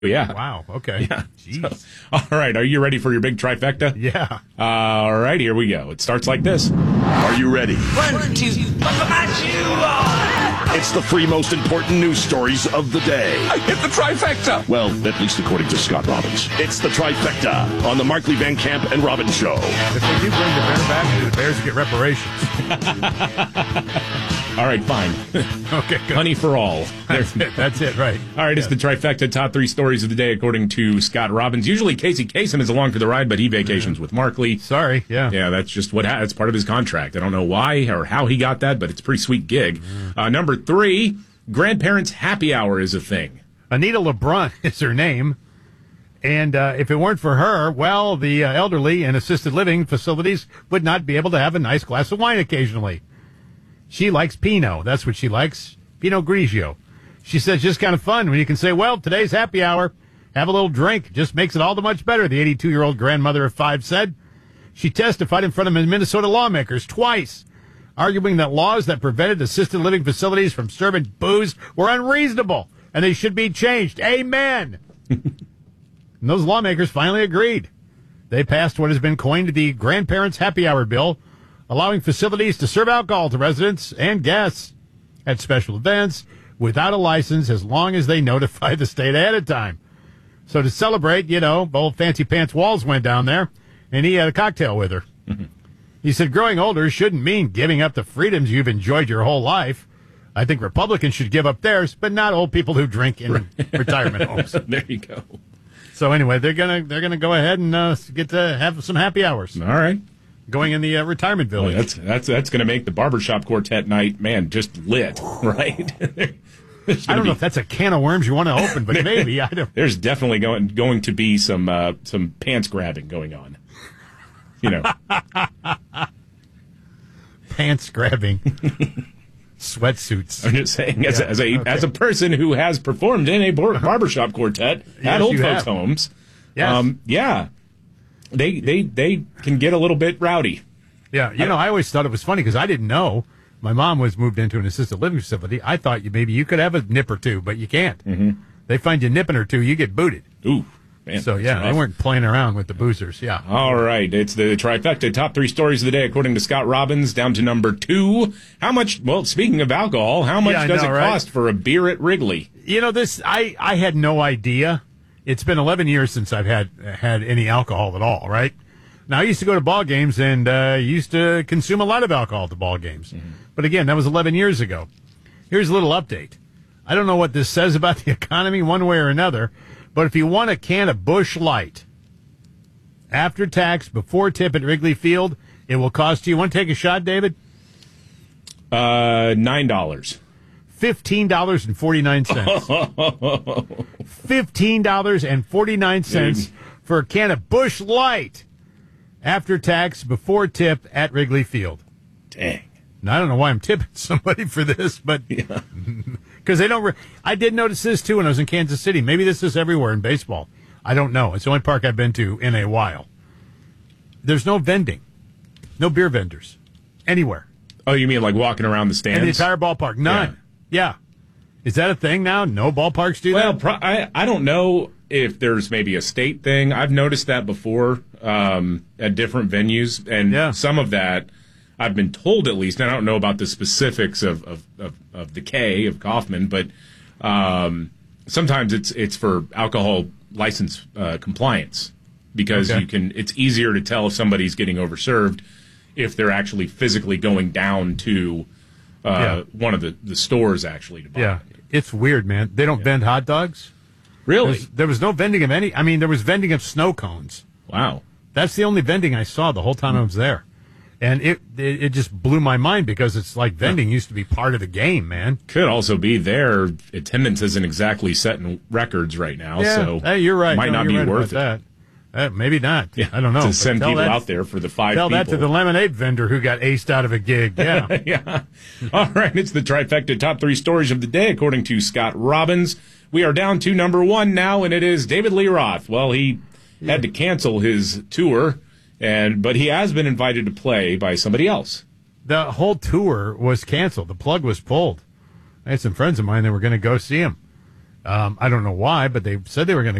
Yeah. Wow. Okay. Yeah. Jeez. So, all right. Are you ready for your big trifecta? Yeah. All right. Here we go. It starts like this. Are you ready? 1, 2, It's the three most important news stories of the day. I hit the trifecta. Well, at least according to Scott Robbins. It's the trifecta on the Markley, Van Camp, and Robbins Show. If they do bring the Bear back, the Bears get reparations. All right. Fine. Okay. Good. Honey for all. That's it. Right. All right, it's the trifecta top three stories of the day, according to Scott Robbins. Usually Casey Kasem is along for the ride, but he vacations with Markley. Sorry. Yeah. Yeah, that's just that's part of his contract. I don't know why or how he got that, but it's a pretty sweet gig. Number 3, grandparents' happy hour is a thing. Anita LeBrun is her name. And if it weren't for her, well, the elderly in assisted living facilities would not be able to have a nice glass of wine occasionally. She likes Pinot. That's what she likes. Pinot Grigio. She says just kind of fun when you can say, well, today's happy hour. Have a little drink. Just makes it all the much better, the 82-year-old grandmother of 5 said. She testified in front of Minnesota lawmakers twice, arguing that laws that prevented assisted living facilities from serving booze were unreasonable and they should be changed. Amen. And those lawmakers finally agreed. They passed what has been coined the Grandparents' Happy Hour bill, allowing facilities to serve alcohol to residents and guests at special events without a license as long as they notify the state ahead of time. So to celebrate, old Fancy Pants Walls went down there, and he had a cocktail with her. He said, growing older shouldn't mean giving up the freedoms you've enjoyed your whole life. I think Republicans should give up theirs, but not old people who drink in retirement homes. There you go. So anyway, they're gonna go ahead and get to have some happy hours. All right. Going in the retirement village. Well, that's going to make the barbershop quartet night, man, just lit, right? I don't know if that's a can of worms you want to open, but maybe. I don't. There's definitely going to be some pants grabbing going on. Pants grabbing. Sweatsuits. I'm just saying, as a person who has performed in a barbershop quartet at old folks' homes, yes. They can get a little bit rowdy. Yeah, I always thought it was funny because I didn't know. My mom was moved into an assisted living facility. I thought maybe you could have a nip or two, but you can't. Mm-hmm. They find you nipping or two, you get booted. Ooh, man. So, they weren't playing around with the boozers, yeah. All right, it's the trifecta, top 3 stories of the day, according to Scott Robbins, down to number 2. How much, speaking of alcohol, how much does it cost for a beer at Wrigley? I had no idea. It's been 11 years since I've had any alcohol at all, right? Now, I used to go to ball games and used to consume a lot of alcohol at the ball games. Mm-hmm. But again, that was 11 years ago. Here's a little update. I don't know what this says about the economy one way or another, but if you want a can of Busch Light, after tax, before tip at Wrigley Field, it will cost you, want to take a shot, David? $9. $15.49. $15.49 for a can of Busch Light after tax, before tip at Wrigley Field. Dang. Now, I don't know why I'm tipping somebody for this, but because they don't. I did notice this too when I was in Kansas City. Maybe this is everywhere in baseball. I don't know. It's the only park I've been to in a while. There's no vending, no beer vendors anywhere. Oh, you mean like walking around the stands? In the entire ballpark, none. Yeah. Is that a thing now? No ballparks do that? Well, I don't know if there's maybe a state thing. I've noticed that before at different venues, and some of that I've been told, at least. I don't know about the specifics of the K of Kauffman, but sometimes it's for alcohol license compliance because it's easier to tell if somebody's getting overserved if they're actually physically going down to one of the stores actually to buy. Yeah, it's weird, man. They don't vend hot dogs? Really? There was no vending of any. I mean, there was vending of snow cones. Wow. That's the only vending I saw the whole time I was there. And it just blew my mind because it's like vending used to be part of the game, man. Could also be their attendance isn't exactly setting records right now, so hey, you're right. Might not be right worth it. That. Maybe not. Yeah. I don't know. To send people out there for the 5 people. Tell that to the lemonade vendor who got aced out of a gig. Yeah. Yeah. All right. It's the trifecta top 3 stories of the day, according to Scott Robbins. We are down to number 1 now, and it is David Lee Roth. Well, he had to cancel his tour, but he has been invited to play by somebody else. The whole tour was canceled. The plug was pulled. I had some friends of mine that were going to go see him. I don't know why, but they said they were going to